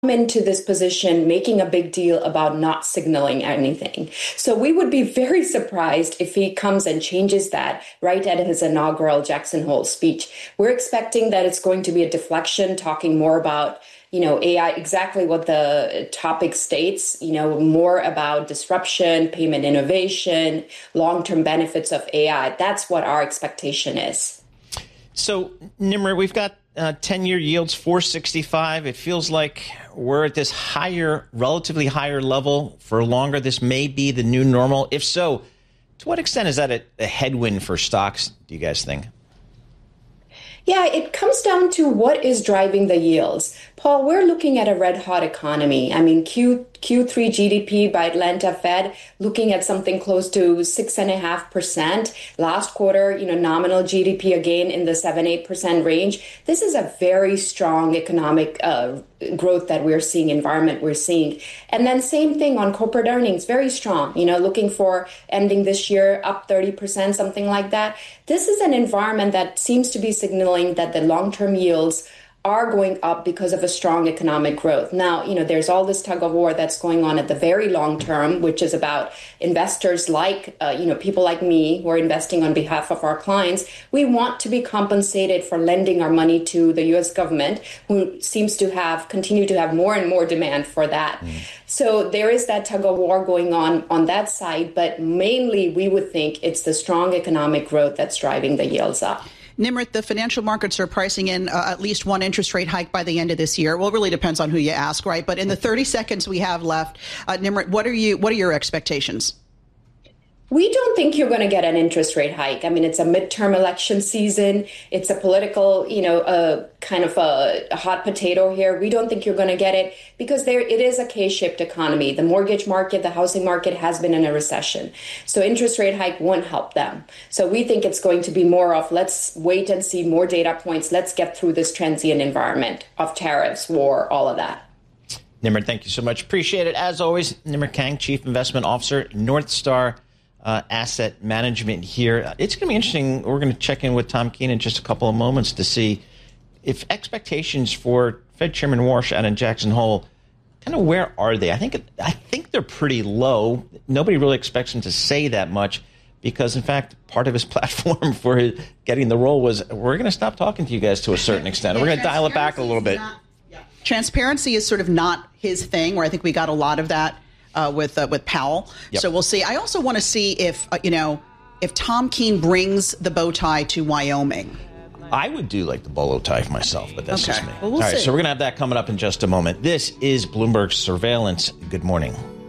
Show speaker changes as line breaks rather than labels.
into this position making a big deal about not signaling anything. So we would be very surprised if he comes and changes that right at his inaugural Jackson Hole speech. We're expecting that it's going to be a deflection, talking more about AI, exactly what the topic states, more about disruption, payment innovation, long-term benefits of AI. That's what our expectation is.
So, Nimrod, we've got 10-year yields, 465. It feels like we're at this relatively higher level for longer. This may be the new normal. If so, to what extent is that a headwind for stocks, do you guys think?
Yeah, it comes down to what is driving the yields. Paul, we're looking at a red hot economy. I mean, Q3 GDP by Atlanta Fed looking at something close to 6.5%. Last quarter, nominal GDP again in the 7-8% range. This is a very strong economic growth that we're seeing, environment we're seeing. And then same thing on corporate earnings, very strong, looking for ending this year up 30%, something like that. This is an environment that seems to be signaling that the long-term yields are going up because of a strong economic growth. Now, there's all this tug of war that's going on at the very long term, which is about investors like, people like me who are investing on behalf of our clients. We want to be compensated for lending our money to the U.S. government, who seems to continue to have more and more demand for that. So there is that tug of war going on that side, but mainly we would think it's the strong economic growth that's driving the yields up.
Nimrod, the financial markets are pricing in at least one interest rate hike by the end of this year. Well, it really depends on who you ask, right? But in the 30 seconds we have left, Nimrod, what are your expectations?
We don't think you're going to get an interest rate hike. I mean, it's a midterm election season. It's a political, kind of a hot potato here. We don't think you're going to get it because it is a K-shaped economy. The mortgage market, the housing market has been in a recession. So interest rate hike won't help them. So we think it's going to be more of let's wait and see more data points. Let's get through this transient environment of tariffs, war, all of that.
Nimrod, thank you so much. Appreciate it. As always, Nimrod Kang, Chief Investment Officer, North Star Asset Management here. It's going to be interesting. We're going to check in with Tom Keene in just a couple of moments to see if expectations for Fed Chairman Warsh out in Jackson Hole, kind of where are they? I think they're pretty low. Nobody really expects him to say that much because, in fact, part of his platform for getting the role was we're going to stop talking to you guys to a certain extent. We're going to dial it back a little bit.
Transparency is sort of not his thing, where I think we got a lot of that with Powell. Yep. So we'll see. I also want to see if Tom Keene brings the bow tie to Wyoming.
I would do like the bolo tie for myself, but that's just me.
Well, we'll see.
All right, so we're going to have that coming up in just a moment. This is Bloomberg Surveillance. Good morning.